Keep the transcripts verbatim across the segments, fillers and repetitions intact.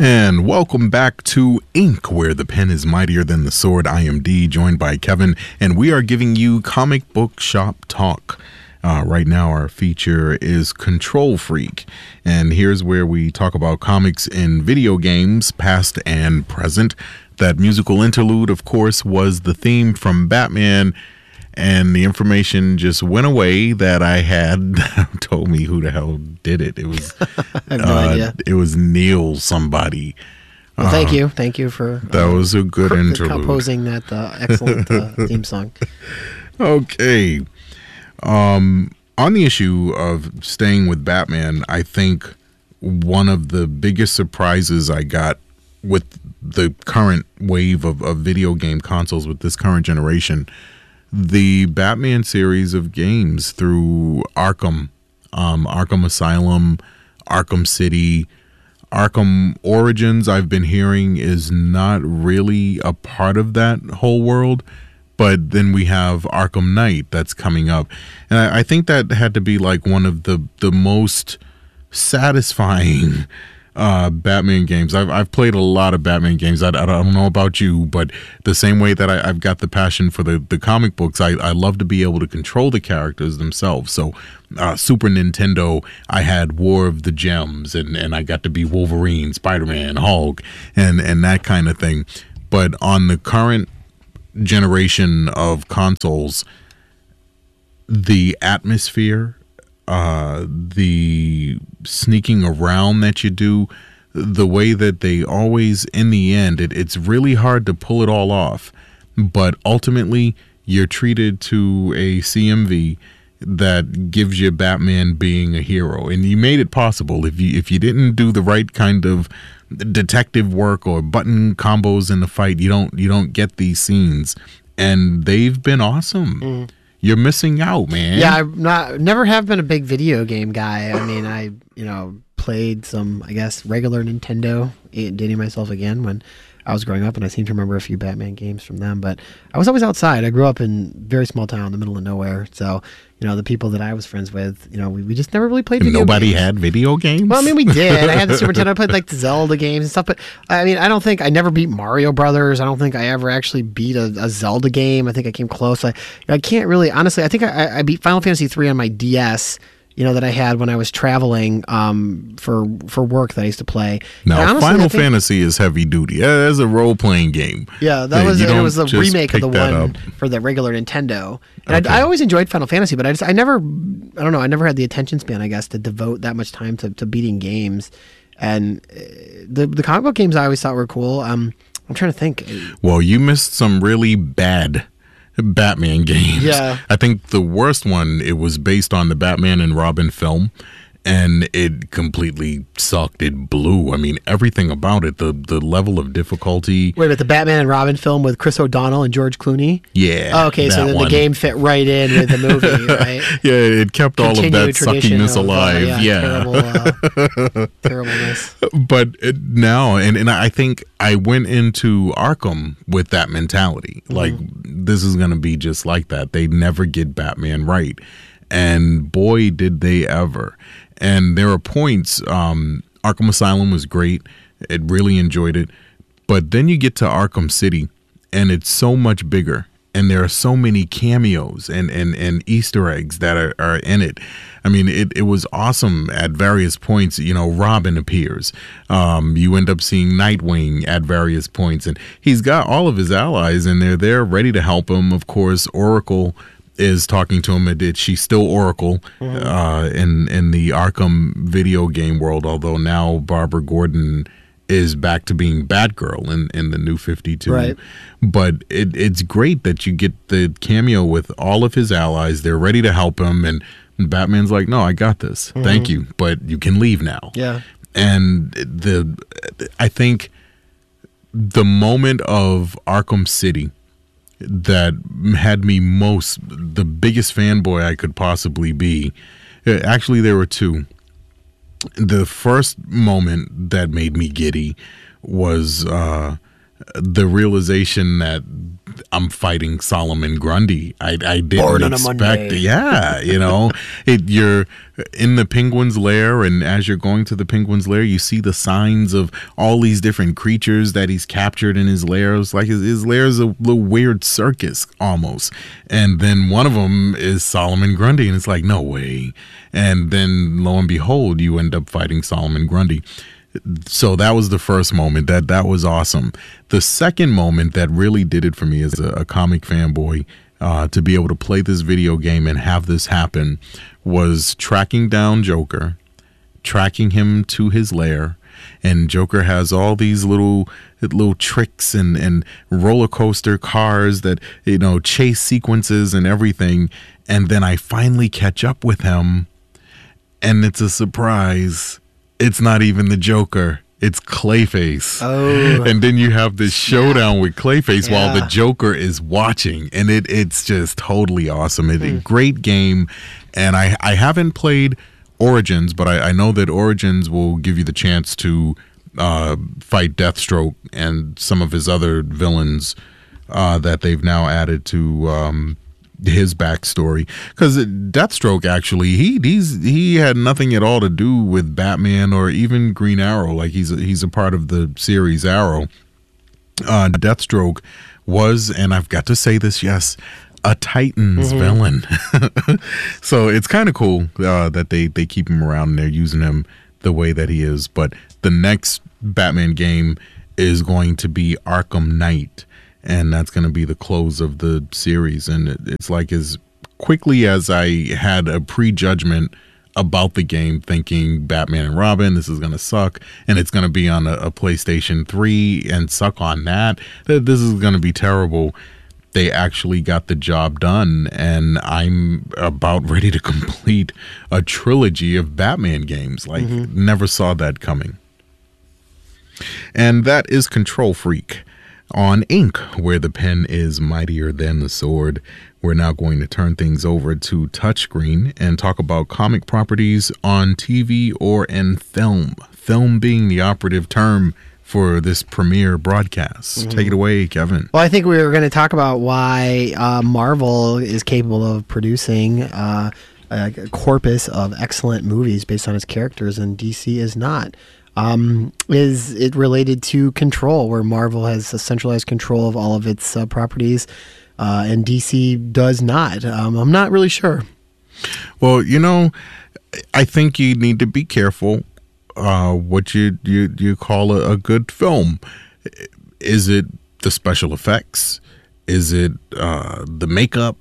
And welcome back to Ink, where the pen is mightier than the sword. I am D, joined by Kevin, and we are giving you comic book shop talk. Uh, right now, our feature is Control Freak, and here's where we talk about comics in video games, past and present. That musical interlude, of course, was the theme from Batman, and the information just went away that I had told me who the hell did it. It was I have no uh, idea. It was Neil somebody. Well, thank Uh, you, thank you for That uh, was a good for interlude. composing that uh, excellent uh, theme song. Okay. Um, on the issue of staying with Batman, I think one of the biggest surprises I got with the current wave of, of video game consoles with this current generation, the Batman series of games through Arkham, um, Arkham Asylum, Arkham City, Arkham Origins, I've been hearing is not really a part of that whole world. But then we have Arkham Knight that's coming up. And I, I think that had to be like one of the, the most satisfying uh, Batman games. I've I've played a lot of Batman games. I, I don't know about you, but the same way that I, I've got the passion for the, the comic books, I, I love to be able to control the characters themselves. So uh, Super Nintendo, I had War of the Gems, and, and I got to be Wolverine, Spider-Man, Hulk, and, and that kind of thing. But on the current generation of consoles, the atmosphere, uh, the sneaking around that you do, the way that they always, in the end, it, it's really hard to pull it all off. But ultimately, you're treated to a C M V that gives you Batman being a hero, and you made it possible. If you if you didn't do the right kind of detective work or button combos in the fight, you don't you don't get these scenes, and they've been awesome. Mm. You're missing out, man. Yeah, I'm not never have been a big video game guy. I mean, I you know played some, I guess, regular Nintendo, dating myself again, when I was growing up, and I seem to remember a few Batman games from them. But I was always outside. I grew up in a very small town in the middle of nowhere, so you know the people that I was friends with, you know, we, we just never really played video Nobody games. had video games? Well, I mean, we did. I had the Super Nintendo. I played like the Zelda games and stuff, but I mean, I don't think I never beat Mario Brothers. I don't think I ever actually beat a, a Zelda game. I think I came close. I I can't really, honestly, I think I, I beat Final Fantasy three on my D S, you know, that I had when I was traveling um, for for work that I used to play. Now, honestly, Final think, Fantasy is heavy duty. That's a role playing game. Yeah, that was You it. don't Was the just remake of the pick that one up. for the regular Nintendo. And Okay. I, I always enjoyed Final Fantasy, but I just I never, I don't know, I never had the attention span, I guess, to devote that much time to, to beating games. And uh, the the comic book games I always thought were cool. Um, I'm trying to think. Well, you missed some really bad Batman games. Yeah. I think the worst one, it was based on the Batman and Robin film, and it completely sucked. It blew. I mean, everything about it, the the level of difficulty. Wait a minute, the Batman and Robin film with Chris O'Donnell and George Clooney? Yeah. Oh, okay, so that then one. the game fit right in with the movie, right? Yeah, it kept all of that Continued tradition suckiness of, uh, alive. yeah, yeah. Terrible, uh, terribleness. But it, now, and, and I think I went into Arkham with that mentality. Mm-hmm. Like, this is going to be just like that. They never get Batman right. And boy, did they ever. And there are points, um, Arkham Asylum was great. It really enjoyed it. But then you get to Arkham City, and it's so much bigger. And there are so many cameos and, and, and Easter eggs that are, are in it. I mean, it, it was awesome at various points. You know, Robin appears. Um, you end up seeing Nightwing at various points. And he's got all of his allies, and they're there ready to help him. Of course, Oracle is talking to him. It, she's still Oracle mm-hmm. uh, in, in the Arkham video game world, although now Barbara Gordon is back to being Batgirl in, in the new fifty-two. Right. But it, it's great that you get the cameo with all of his allies. They're ready to help him, and Batman's like, no, I got this. Mm-hmm. Thank you, but you can leave now. Yeah. And the I think the moment of Arkham City that had me most, the biggest fanboy I could possibly be, actually there were two. The first moment that made me giddy was uh, the realization that I'm fighting Solomon Grundy. I, I didn't Born on a expect Monday. Yeah, you know, it, you're in the penguin's lair, and as you're going to the penguin's lair, you see the signs of all these different creatures that he's captured in his lairs. Like his, his lair is a little weird circus almost. And then one of them is Solomon Grundy, and it's like, no way. And then lo and behold, you end up fighting Solomon Grundy. So that was the first moment. That that was awesome. The second moment that really did it for me as a, a comic fanboy, uh, to be able to play this video game and have this happen, was tracking down Joker, tracking him to his lair, and Joker has all these little little tricks and, and roller coaster cars that, you know, chase sequences and everything. And then I finally catch up with him, and it's a surprise. It's not even the Joker. It's Clayface. Oh. And then you have this showdown with Clayface Yeah. while the Joker is watching. And it it's just totally awesome. It's Mm. a great game. And I, I haven't played Origins, but I, I know that Origins will give you the chance to uh, fight Deathstroke and some of his other villains uh, that they've now added to um, his backstory. Because Deathstroke, actually, he he's he had nothing at all to do with Batman or even Green Arrow. Like he's a, he's a part of the series Arrow. Uh, Deathstroke was, and I've got to say this, yes, a Titans Mm-hmm. villain. So it's kind of cool uh, that they they keep him around and they're using him the way that he is. But the next Batman game is going to be Arkham Knight. And that's going to be the close of the series. And it, it's like as quickly as I had a prejudgment about the game, thinking Batman and Robin, this is going to suck, and it's going to be on a, a PlayStation three and suck on that, that this is going to be terrible. They actually got the job done, and I'm about ready to complete a trilogy of Batman games. Like, mm-hmm. never saw that coming. And that is Control Freak. On Ink, where the pen is mightier than the sword, we're now going to turn things over to touchscreen and talk about comic properties on T V or in film. Film being the operative term for this premiere broadcast. Mm-hmm. Take it away, Kevin. Well, I think we were going to talk about why uh, Marvel is capable of producing uh, a corpus of excellent movies based on its characters, and D C is not. Um, is it related to control, where Marvel has a centralized control of all of its uh, properties, uh, and D C does not? Um, I'm not really sure. Well, you know, I think you need to be careful uh, what you, you, you call a, a good film. Is it the special effects? Is it uh, the makeup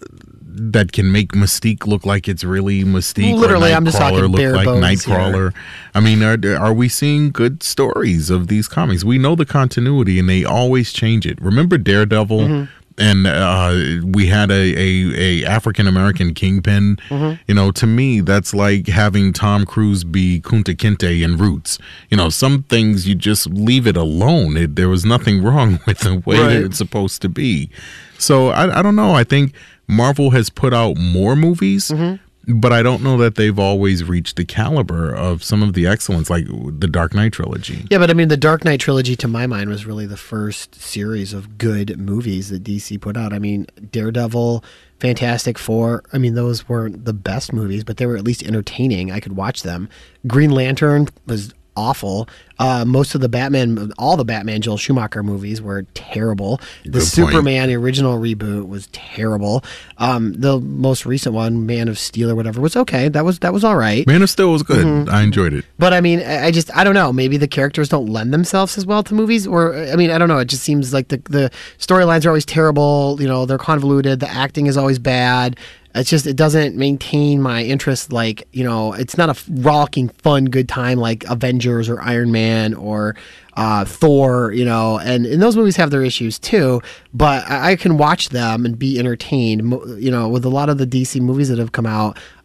that can make Mystique look like it's really Mystique? Literally, or I'm just talking look bare like bones Nightcrawler. here. I mean, are, are we seeing good stories of these comics? We know the continuity, and they always change it. Remember Daredevil? Mm-hmm. And uh, we had a, a, a African American Kingpin. Mm-hmm. You know, to me, that's like having Tom Cruise be Kunta Kinte in Roots. You know, some things you just leave it alone. It, there was nothing wrong with the way Right. it's supposed to be. So I, I don't know. I think Marvel has put out more movies, mm-hmm. but I don't know that they've always reached the caliber of some of the excellence, like the Dark Knight trilogy. Yeah, but I mean, the Dark Knight trilogy, to my mind, was really the first series of good movies that D C put out. I mean, Daredevil, Fantastic Four, I mean, those weren't the best movies, but they were at least entertaining. I could watch them. Green Lantern was awful. Uh, most of the Batman, all the Batman Joel Schumacher movies were terrible. The Good Superman, point. the original reboot, was terrible. Um, the most recent one, Man of Steel or whatever, was okay. That was that was all right. Man of Steel was good. Mm-hmm. I enjoyed it. But I mean, I I just, I don't know. Maybe the characters don't lend themselves as well to movies, or I mean, I don't know. It just seems like the the storylines are always terrible. You know, they're convoluted. The acting is always bad. It's just, it doesn't maintain my interest. Like, you know, it's not a rollicking, fun, good time like Avengers or Iron Man or uh, Thor. You know, and and those movies have their issues too. But I, I can watch them and be entertained. Mo- You know, with a lot of the D C movies that have come out, I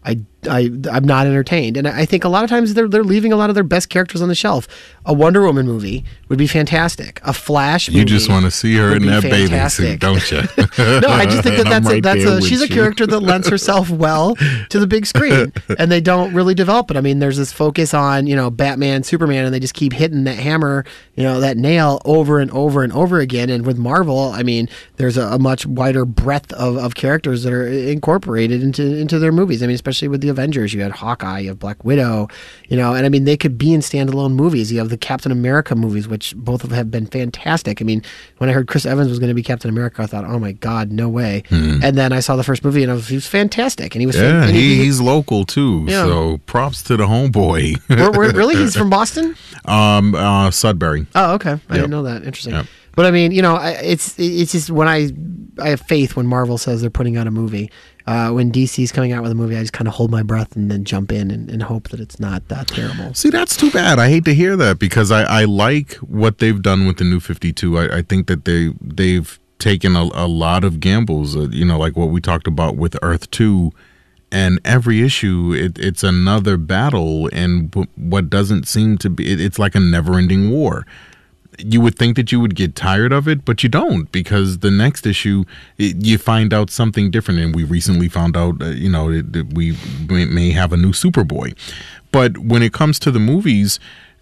I I'm not entertained, and I think a lot of times they're they're leaving a lot of their best characters on the shelf. A Wonder Woman movie would be fantastic. A Flash movie. You just want to see her in that fantastic. bathing suit, don't you? No, I just think that that's a, right that's a she's a you. character that lends herself well to the big screen, and they don't really develop it. I mean, there's this focus on you know Batman, Superman, and they just keep hitting that hammer, you know, that nail over and over and over again. And with Marvel, I mean, there's a, a much wider breadth of, of characters that are incorporated into into their movies. I mean, especially with the Avengers, you had Hawkeye, you have Black Widow, you know, and I mean, they could be in standalone movies. You have the Captain America movies, which both of them have been fantastic. I mean, when I heard Chris Evans was going to be Captain America, I thought, oh my God, no way. Hmm. And then I saw the first movie and I was, he was fantastic. And he was, yeah, fan- he, he, he's local too. Yeah. So props to the homeboy. we're, we're, really? He's from Boston? Um, uh, Sudbury. Oh, okay. I yep. didn't know that. Interesting. Yep. But I mean, you know, it's it's just when I I have faith when Marvel says they're putting out a movie. Uh, when D C's coming out with a movie, I just kind of hold my breath and then jump in and, and hope that it's not that terrible. See, that's too bad. I hate to hear that because I, I like what they've done with the New fifty-two. I, I think that they they've taken a, a lot of gambles. Uh, you know, like what we talked about with Earth two. And every issue, it, it's another battle, and w- what doesn't seem to be, it, it's like a never-ending war. You would think that you would get tired of it, but you don't, because the next issue, it, you find out something different. And we recently found out, uh, you know, that we may have a new Superboy. But when it comes to the movies,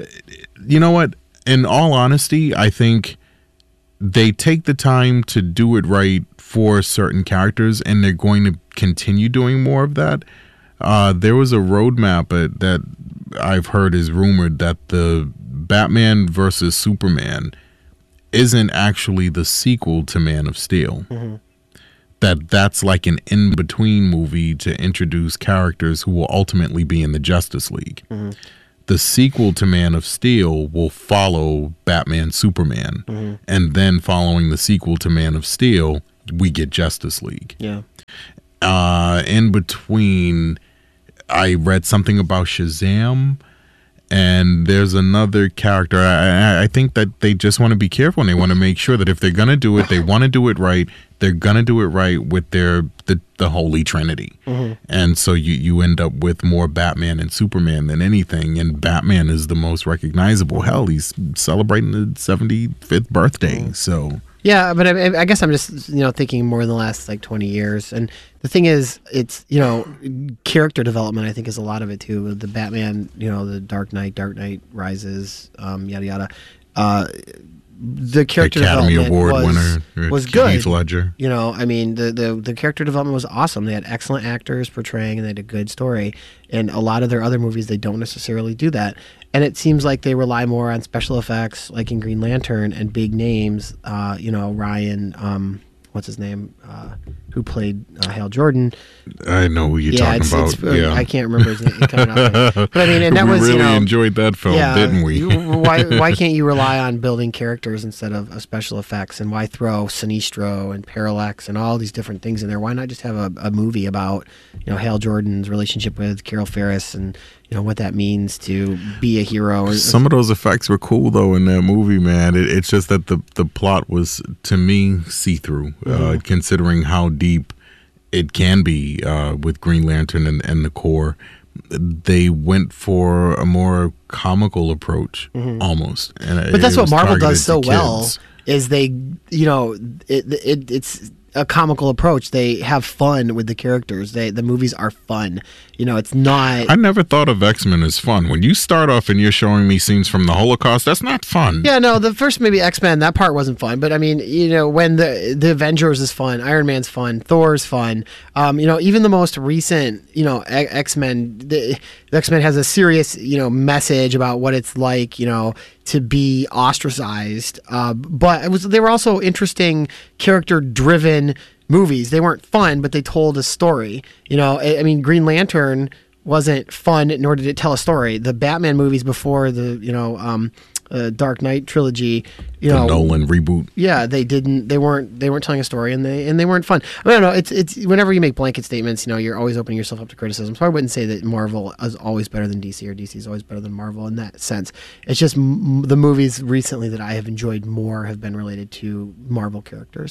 you know what? In all honesty, I think they take the time to do it right for certain characters, and they're going to continue doing more of that. Uh, there was a roadmap uh, that I've heard is rumored that the Batman versus Superman isn't actually the sequel to Man of Steel. Mm-hmm. That that's like an in-between movie to introduce characters who will ultimately be in the Justice League. Mm-hmm. The sequel to Man of Steel will follow Batman Superman. Mm-hmm. And then following the sequel to Man of Steel, we get Justice League. Yeah. Uh, in between, I read something about Shazam, and there's another character. I, I think that they just want to be careful, and they want to make sure that if they're going to do it, they want to do it right. They're going to do it right with their the, the Holy Trinity. Mm-hmm. And so you, you end up with more Batman and Superman than anything, and Batman is the most recognizable. Hell, he's celebrating the seventy-fifth birthday, mm-hmm. so... Yeah, but I, I guess I'm just, you know, thinking more in the last, like, twenty years. And the thing is, it's, you know, character development, I think, is a lot of it, too. The Batman, you know, the Dark Knight, Dark Knight Rises, um, yada, yada. Uh, the character Academy development Award was, winner, was good. Heath Ledger. You know, I mean, the, the, the character development was awesome. They had excellent actors portraying, and they had a good story. And a lot of their other movies, they don't necessarily do that. And it seems like they rely more on special effects, like in Green Lantern, and big names. Uh, you know, Ryan, um, what's his name, uh, who played uh, Hal Jordan. I know who you're yeah, talking it's, about. It's, uh, yeah, I can't remember his name coming up. But I mean, and that we was really you know, enjoyed that film, yeah, didn't we? why why can't you rely on building characters instead of, of special effects? And why throw Sinestro and Parallax and all these different things in there? Why not just have a, a movie about you know Hal Jordan's relationship with Carol Ferris and you know what that means to be a hero? Or, Some of those effects were cool though in that movie, man. It, it's just that the the plot was to me see through, mm-hmm. uh, considering how deep it can be uh, with Green Lantern and, and the Corps. They went for a more comical approach, mm-hmm. almost. And but that's what Marvel does so kids. well. Is they, you know, it, it it's a comical approach. They have fun with the characters. They the movies are fun. You know, it's not. I never thought of X-Men as fun. When you start off and you're showing me scenes from the Holocaust, that's not fun. Yeah, no, the first maybe X-Men, that part wasn't fun. But I mean, you know, when the the Avengers is fun, Iron Man's fun, Thor's fun. Um, you know, even the most recent, you know, X-Men, the, the X-Men has a serious, you know, message about what it's like, you know, to be ostracized. Uh, but it was they were also interesting, character-driven movies. They weren't fun, but they told a story. You know, I, I mean, Green Lantern wasn't fun, nor did it tell a story. The Batman movies before the, you know, um, uh, Dark Knight trilogy, you the know, Nolan reboot. Yeah, they didn't. They weren't. They weren't telling a story, and they and they weren't fun. I don't know. It's it's whenever you make blanket statements, you know, you're always opening yourself up to criticism. So I wouldn't say that Marvel is always better than D C or D C is always better than Marvel in that sense. It's just m- the movies recently that I have enjoyed more have been related to Marvel characters.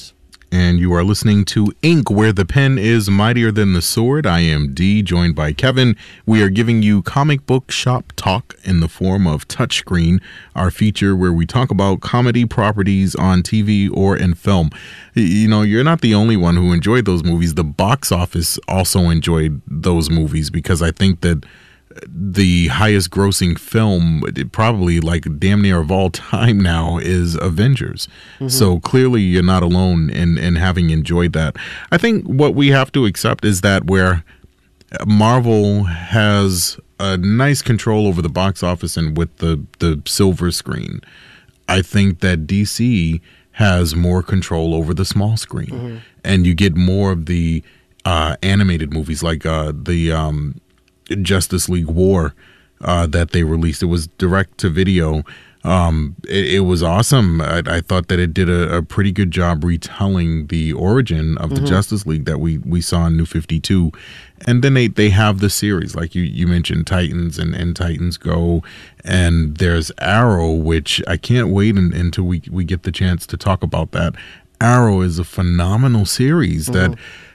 and you are listening to Ink, where the pen is mightier than the sword. I am D, joined by Kevin. We are giving you comic book shop talk in the form of Touchscreen, our feature where we talk about comedy properties on T V or in film. You know, you're not the only one who enjoyed those movies. The box office also enjoyed those movies, because I think that the highest grossing film, probably like damn near of all time now, is Avengers. Mm-hmm. So clearly you're not alone in, in having enjoyed that. I think what we have to accept is that where Marvel has a nice control over the box office and with the, the silver screen, I think that D C has more control over the small screen. Mm-hmm. And you get more of the uh, animated movies, like uh, the... Um, Justice League War uh, that they released. It was direct to video. Um, it, it was awesome. I, I thought that it did a, a pretty good job retelling the origin of mm-hmm. the Justice League that we, we saw in New fifty-two. And then they, they have the series, like you, you mentioned, Titans and, and Titans Go. And there's Arrow, which I can't wait in, until we, we get the chance to talk about that. Arrow is a phenomenal series mm-hmm. that,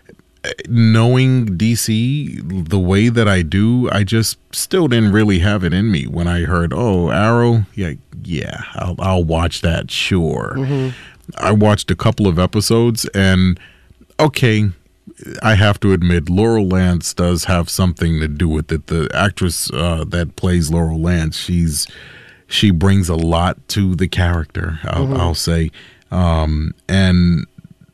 knowing D C the way that I do, I just still didn't really have it in me when I heard, oh, Arrow, yeah, yeah, I'll, I'll watch that, sure. Mm-hmm. I watched a couple of episodes, and okay, I have to admit, Laurel Lance does have something to do with it. The actress uh, that plays Laurel Lance, she's she brings a lot to the character, I'll, mm-hmm. I'll say, um, and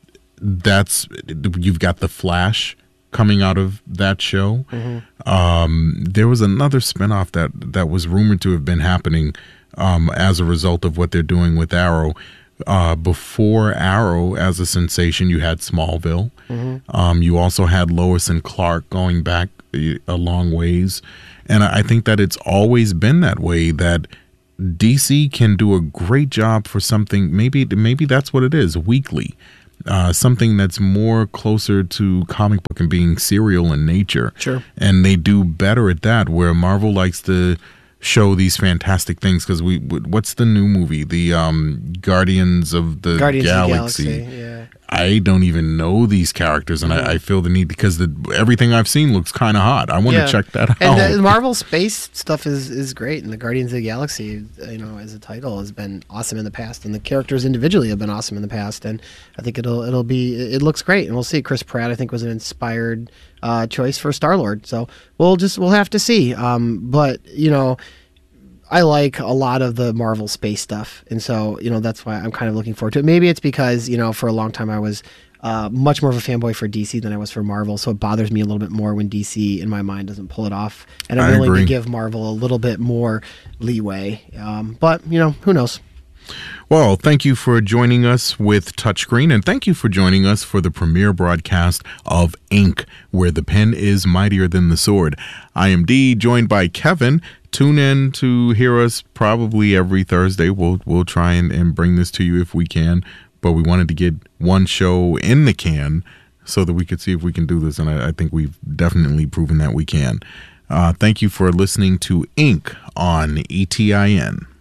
that's you've got the Flash coming out of that show. Mm-hmm. Um, there was another spinoff that that was rumored to have been happening um, as a result of what they're doing with Arrow. Uh, before Arrow as a sensation, you had Smallville. Mm-hmm. Um, you also had Lois and Clark going back a long ways, and I think that it's always been that way. That D C can do a great job for something. Maybe maybe that's what it is. Weekly. Uh, something that's more closer to comic book and being serial in nature. Sure. And they do better at that, where Marvel likes to show these fantastic things. Because we, what's the new movie? The um, Guardians of the Guardians Galaxy. Of the Galaxy, yeah. I don't even know these characters, and mm-hmm. I, I feel the need, because the, everything I've seen looks kind of hot. I want yeah. to check that out. And the Marvel space stuff is, is great, and the Guardians of the Galaxy, you know, as a title, has been awesome in the past, and the characters individually have been awesome in the past, and I think it'll it'll be it looks great, and we'll see. Chris Pratt, I think, was an inspired uh, choice for Star-Lord, so we'll just we'll have to see. Um, but you know. I like a lot of the Marvel space stuff, and so, you know, that's why I'm kind of looking forward to it. Maybe it's because, you know, for a long time I was uh, much more of a fanboy for D C than I was for Marvel, so it bothers me a little bit more when D C, in my mind, doesn't pull it off, and I'm I willing agree. to give Marvel a little bit more leeway. Um, but, you know, who knows? Well, thank you for joining us with Touchscreen, and thank you for joining us for the premiere broadcast of Ink, where the pen is mightier than the sword. I am D, joined by Kevin. Tune in to hear us probably every Thursday. We'll we'll try and, and bring this to you if we can, but we wanted to get one show in the can so that we could see if we can do this, and I, I think we've definitely proven that we can. Uh, thank you for listening to Ink on E T I N.